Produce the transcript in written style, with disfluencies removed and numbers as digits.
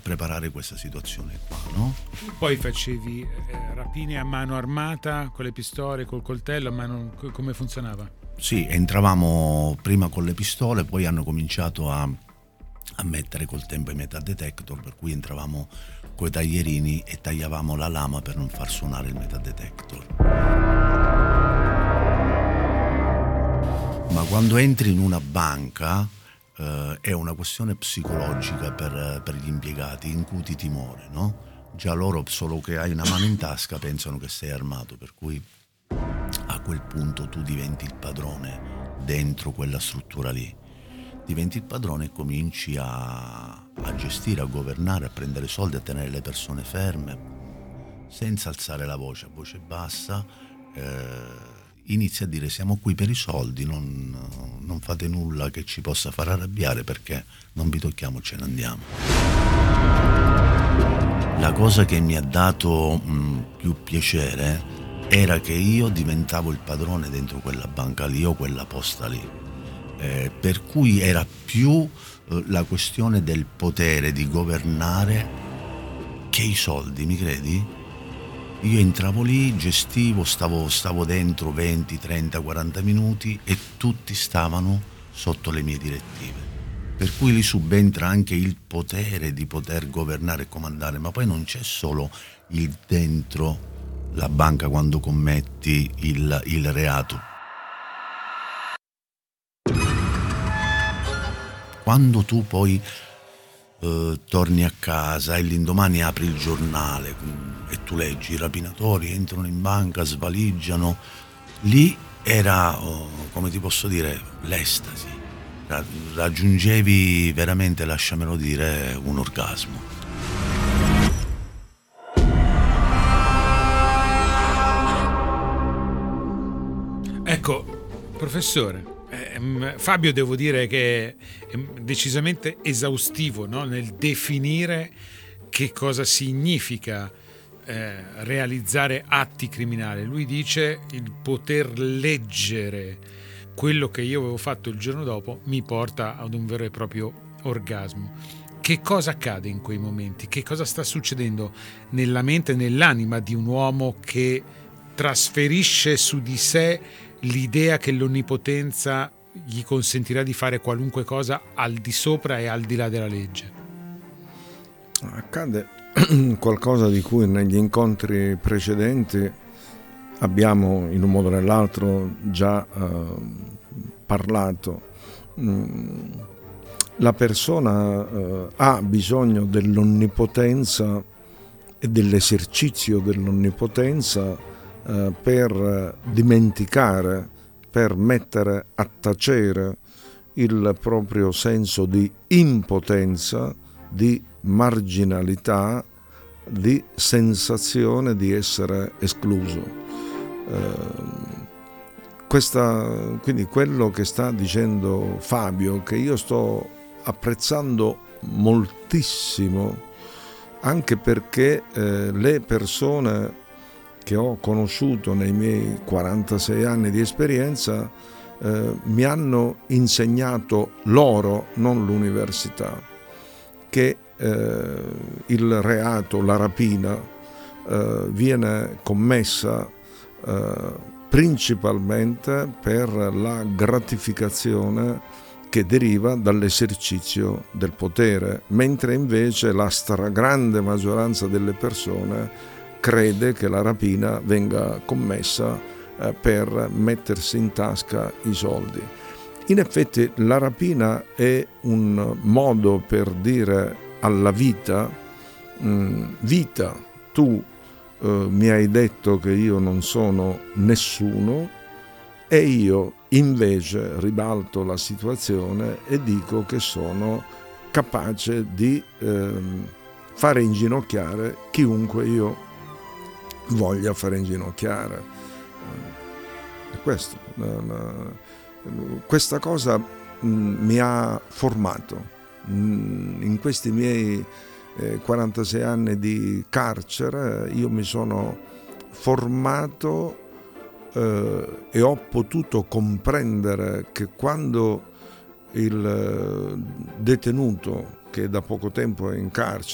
preparare questa situazione qua, no? Poi facevi rapine a mano armata, con le pistole, col coltello a mano, come funzionava? Sì, entravamo prima con le pistole, poi hanno cominciato a mettere col tempo i metal detector, per cui entravamo coi taglierini e tagliavamo la lama per non far suonare il metal detector. Ma quando entri in una banca è una questione psicologica per gli impiegati, incuti timore, no? Già loro, solo che hai una mano in tasca, pensano che sei armato, per cui a quel punto tu diventi il padrone dentro quella struttura lì. Diventi il padrone e cominci a gestire, a governare, a prendere soldi, a tenere le persone ferme, senza alzare la voce, a voce bassa. Inizi a dire: siamo qui per i soldi, non fate nulla che ci possa far arrabbiare, perché non vi tocchiamo, ce ne andiamo. La cosa che mi ha dato più piacere era che io diventavo il padrone dentro quella banca lì o quella posta lì, per cui era più la questione del potere di governare che i soldi, mi credi? Io entravo lì, gestivo, stavo dentro 20, 30, 40 minuti e tutti stavano sotto le mie direttive. Per cui lì subentra anche il potere di poter governare e comandare, ma poi non c'è solo il dentro la banca quando commetti il reato. Quando tu poi torni a casa e l'indomani apri il giornale e tu leggi: i rapinatori entrano in banca, svaligiano, lì era, come ti posso dire, l'estasi. Raggiungevi veramente, lasciamelo dire, un orgasmo. Ecco, professore, Fabio, devo dire che è decisamente esaustivo, no? Nel definire che cosa significa realizzare atti criminali. Lui dice: il poter leggere quello che io avevo fatto il giorno dopo mi porta ad un vero e proprio orgasmo. Che cosa accade in quei momenti? Che cosa sta succedendo nella mente e nell'anima di un uomo che trasferisce su di sé l'idea che l'onnipotenza gli consentirà di fare qualunque cosa al di sopra e al di là della legge? Accade qualcosa di cui negli incontri precedenti abbiamo in un modo o nell'altro già parlato. La persona ha bisogno dell'onnipotenza e dell'esercizio dell'onnipotenza per dimenticare, per mettere a tacere il proprio senso di impotenza, di marginalità, di sensazione di essere escluso. Quindi quello che sta dicendo Fabio, che io sto apprezzando moltissimo, anche perché le persone che ho conosciuto nei miei 46 anni di esperienza mi hanno insegnato loro, non l'università, che il reato, la rapina, viene commessa principalmente per la gratificazione che deriva dall'esercizio del potere, mentre invece la stragrande maggioranza delle persone crede che la rapina venga commessa per mettersi in tasca i soldi. In effetti la rapina è un modo per dire alla vita: vita, tu mi hai detto che io non sono nessuno, e io invece ribalto la situazione e dico che sono capace di fare inginocchiare chiunque io voglia fare inginocchiare. È questo. Questa cosa mi ha formato. In questi miei 46 anni di carcere io mi sono formato e ho potuto comprendere che quando il detenuto che da poco tempo è in carcere